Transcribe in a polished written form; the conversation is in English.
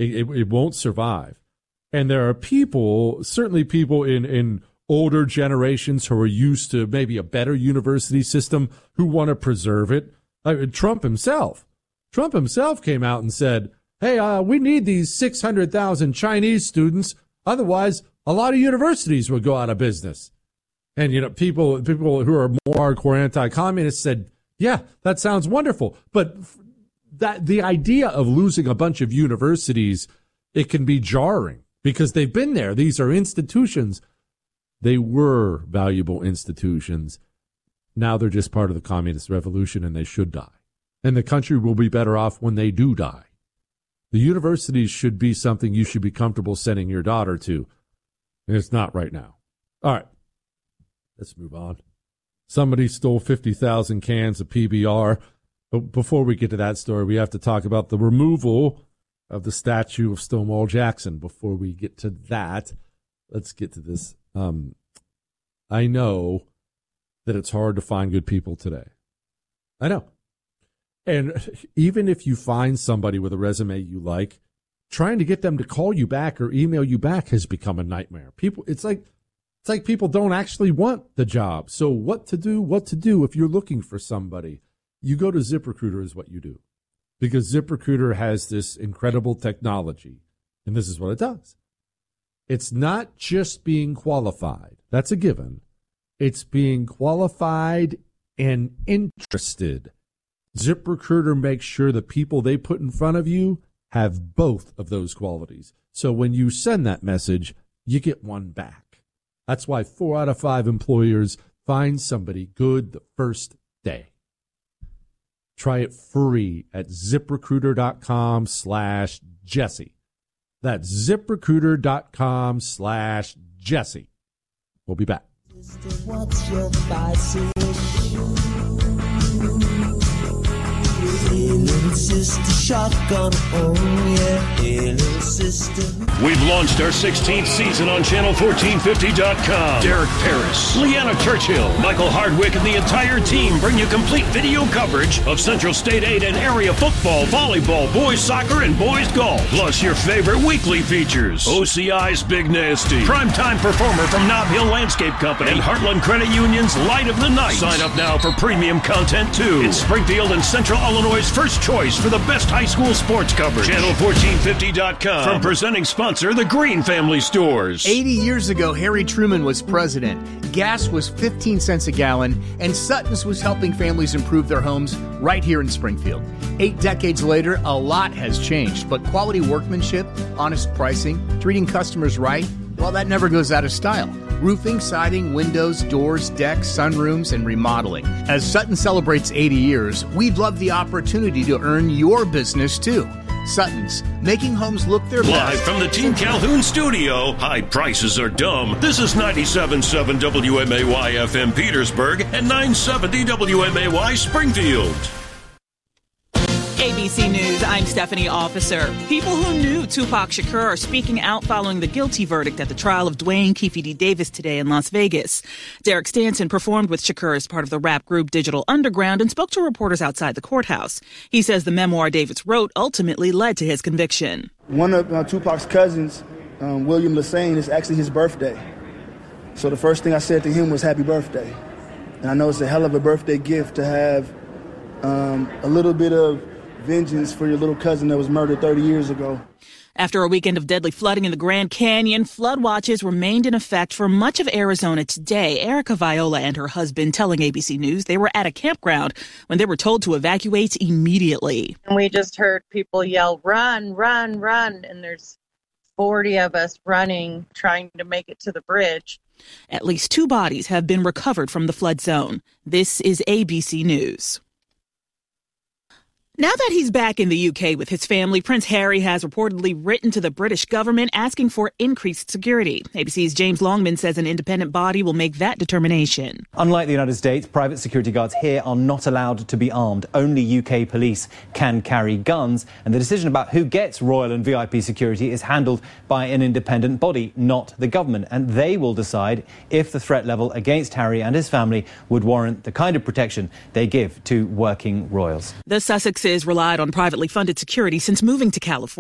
It won't survive. And there are people, certainly people in older generations who are used to maybe a better university system who want to preserve it. Trump himself came out and said, hey, we need these 600,000 Chinese students. Otherwise, a lot of universities would go out of business. And, people who are more hardcore anti-communists said, yeah, that sounds wonderful. But that the idea of losing a bunch of universities, it can be jarring because they've been there. These are institutions. They were valuable institutions. Now they're just part of the communist revolution and they should die. And the country will be better off when they do die. The universities should be something you should be comfortable sending your daughter to. And it's not right now. All right. Let's move on. Somebody stole 50,000 cans of PBR. But before we get to that story, we have to talk about the removal of the statue of Stonewall Jackson. Before we get to that, let's get to this. I know that it's hard to find good people today. I know. And even if you find somebody with a resume you like, trying to get them to call you back or email you back has become a nightmare. It's like people don't actually want the job. So what to do if you're looking for somebody? You go to ZipRecruiter is what you do. Because ZipRecruiter has this incredible technology. And this is what it does. It's not just being qualified. That's a given. It's being qualified and interested. ZipRecruiter makes sure the people they put in front of you have both of those qualities. So when you send that message, you get one back. That's why 4 out of 5 employers find somebody good the first day. Try it free at ZipRecruiter.com/Jesse. That's ZipRecruiter.com/Jesse. We'll be back. What's your little sister shotgun, oh yeah, little sister. We've launched our 16th season on channel1450.com. Derek Paris, Leanna Churchill, Michael Hardwick, and the entire team bring you complete video coverage of Central State 8 and area football, volleyball, boys soccer, and boys golf. Plus your favorite weekly features. OCI's Big Nasty, primetime performer from Nob Hill Landscape Company, and Heartland Credit Union's Light of the Night. Sign up now for premium content too. It's Springfield and Central Illinois' first choice for the best high school sports coverage. Channel1450.com. From presenting sponsor, the Green Family Stores. 80 years ago, Harry Truman was president. Gas was 15 cents a gallon, and Sutton's was helping families improve their homes right here in Springfield. 8 decades later, a lot has changed, but quality workmanship, honest pricing, treating customers right, well, that never goes out of style. Roofing, siding, windows, doors, decks, sunrooms, and remodeling. As Sutton celebrates 80 years, we'd love the opportunity to earn your business, too. Sutton's, making homes look their best. Live from the Team Calhoun studio, high prices are dumb. This is 97.7 WMAY FM Petersburg and 970 WMAY Springfield. ABC News, I'm Stephanie Officer. People who knew Tupac Shakur are speaking out following the guilty verdict at the trial of Dwayne Keefe D. Davis today in Las Vegas. Derek Stanton performed with Shakur as part of the rap group Digital Underground and spoke to reporters outside the courthouse. He says the memoir Davis wrote ultimately led to his conviction. One of Tupac's cousins, William Lassane, is actually his birthday. So the first thing I said to him was happy birthday. And I know it's a hell of a birthday gift to have a little bit of vengeance for your little cousin that was murdered 30 years ago. After a weekend of deadly flooding in the Grand Canyon, flood watches remained in effect for much of Arizona today. Erica Viola and her husband telling ABC News they were at a campground when they were told to evacuate immediately. And we just heard people yell, run, run, run. And there's 40 of us running, trying to make it to the bridge. At least 2 bodies have been recovered from the flood zone. This is ABC News. Now that he's back in the UK with his family, Prince Harry has reportedly written to the British government asking for increased security. ABC's James Longman says an independent body will make that determination. Unlike the United States, private security guards here are not allowed to be armed. Only UK police can carry guns, and the decision about who gets royal and VIP security is handled by an independent body, not the government, and they will decide if the threat level against Harry and his family would warrant the kind of protection they give to working royals. The Sussexes relied on privately funded security since moving to California.